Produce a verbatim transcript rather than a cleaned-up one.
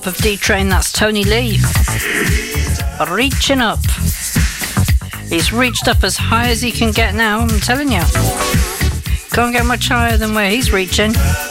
Of D-Train, that's Tony Lee. Reaching up. He's reached up as high as he can get now, I'm telling you. Can't get much higher than where he's reaching.